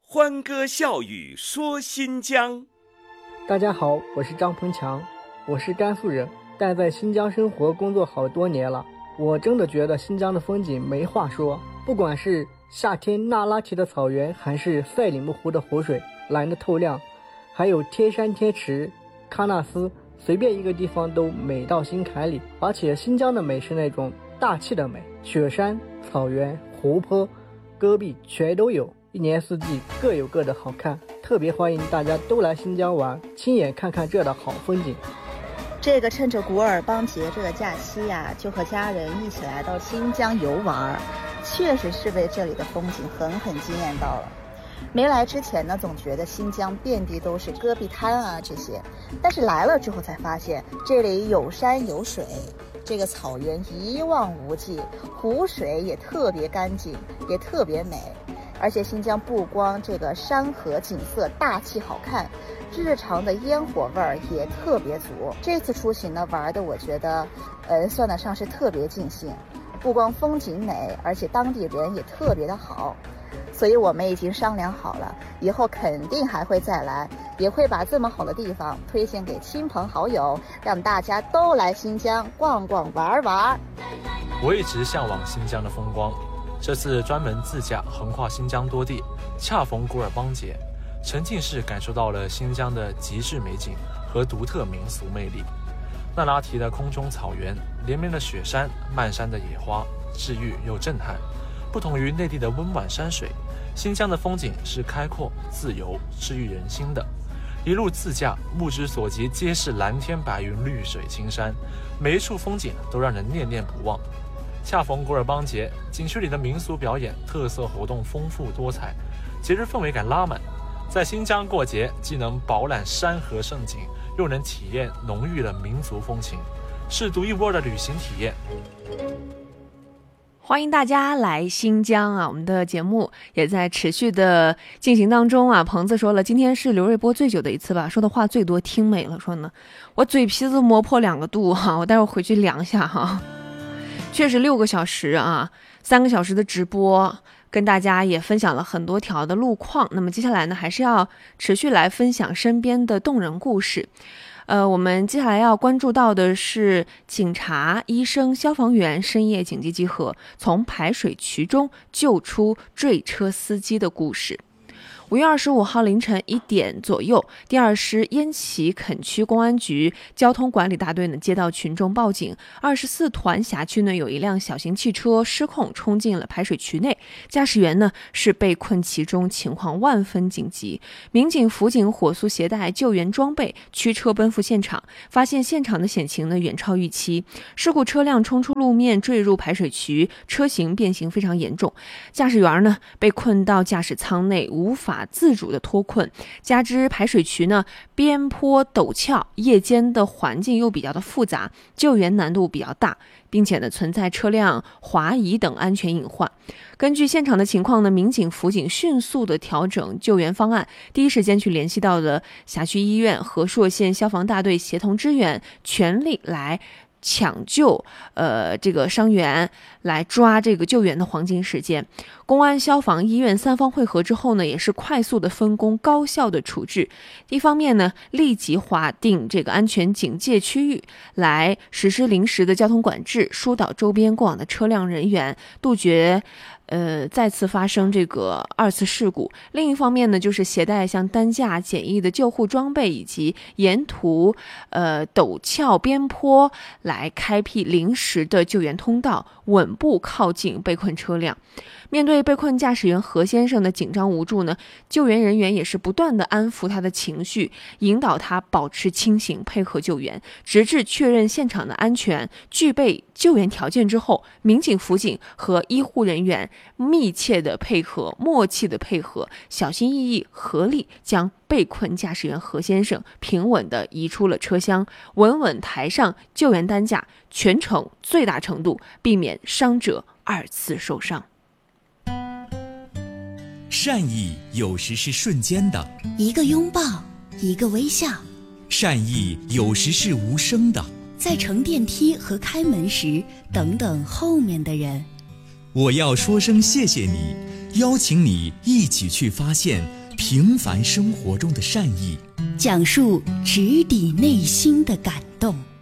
欢歌笑语说新疆。 大家好，我是张鹏强，我是甘肃人，但在新疆生活工作好多年了。我真的觉得新疆的风景没话说，不管是夏天那拉提的草原，还是赛里木湖的湖水蓝得透亮，还有天山天池、喀纳斯，随便一个地方都美到心坎里。而且新疆的美是那种大气的美，雪山、草原、湖泊、戈壁全都有，一年四季各有各的好看。特别欢迎大家都来新疆玩，亲眼看看这的好风景。 这个趁着古尔邦节这个假期呀，就和家人一起来到新疆游玩，确实是被这里的风景狠狠惊艳到了。没来之前呢，总觉得新疆遍地都是戈壁滩啊这些，但是来了之后才发现，这里有山有水，这个草原一望无际，湖水也特别干净，也特别美。而且新疆不光这个山河景色大气好看，日常的烟火味儿也特别足。这次出行呢，玩的我觉得算得上是特别尽兴，不光风景美，而且当地人也特别的好。所以我们已经商量好了，以后肯定还会再来，也会把这么好的地方推荐给亲朋好友，让大家都来新疆逛逛玩玩。 我一直向往新疆的风光，这次专门自驾横跨新疆多地，恰逢古尔邦节，沉浸式感受到了新疆的极致美景和独特民俗魅力。那拉提的空中草原，连绵的雪山，漫山的野花，治愈又震撼。不同于内地的温婉山水，新疆的风景是开阔、自由、治愈人心的。一路自驾，目之所及皆是蓝天白云、绿水青山，每一处风景都让人念念不忘。恰逢古尔邦节，景区里的民俗表演、特色活动丰富多彩，节日氛围感拉满。在新疆过节，既能饱览山河盛景，又能体验浓郁的民族风情，是独一无二的旅行体验。 欢迎大家来新疆啊！我们的节目也在持续的进行当中啊。彭子说了，今天是刘瑞波醉酒的一次吧，说的话最多听美了，说呢，我嘴皮子磨破2个度哈，我待会儿回去量一下哈。确实6个小时啊，3个小时的直播，跟大家也分享了很多条的路况。那么接下来呢，还是要持续来分享身边的动人故事。我们接下来要关注到的是警察、医生、消防员深夜紧急集合，从排水渠中救出坠车司机的故事。5月25号凌晨1点左右，第2师烟旗垦区公安局交通管理大队呢接到群众报警，24团辖区呢有一辆小型汽车失控冲进了排水渠内，驾驶员呢是被困其中，情况万分紧急。民警、辅警火速携带救援装备驱车奔赴现场，发现现场的险情呢远超预期，事故车辆冲出路面坠入排水渠，车型变形非常严重，驾驶员呢被困到驾驶舱内，无法自主的脱困，加之排水渠呢边坡陡峭，夜间的环境又比较的复杂，救援难度比较大，并且呢存在车辆滑移等安全隐患。根据现场的情况呢，民警、辅警迅速的调整救援方案，第一时间去联系到了辖区医院、和硕县消防大队协同支援，全力来抢救这个伤员，来抓这个救援的黄金时间。公安、消防、医院3方汇合之后呢，也是快速的分工，高效的处置。一方面呢，立即划定这个安全警戒区域，来实施临时的交通管制，疏导周边过往的车辆人员，杜绝再次发生这个2次事故。另一方面呢，就是携带像担架、简易的救护装备，以及沿途陡峭边坡来开辟临时的救援通道，稳步靠近被困车辆。面对被困驾驶员何先生的紧张无助呢，救援人员也是不断的安抚他的情绪，引导他保持清醒，配合救援，直至确认现场的安全，具备救援条件之后，民警、辅警和医护人员密切的配合，默契的配合，小心翼翼，合力将被困驾驶员何先生平稳地移出了车厢，稳稳抬上救援担架，全程最大程度避免伤者2次受伤。 善意有时是瞬间的， 一个拥抱，一个微笑； 善意有时是无声的， 在乘电梯和开门时，等等后面的人。 我要说声谢谢你，邀请你一起去发现平凡生活中的善意， 讲述直抵内心的感动。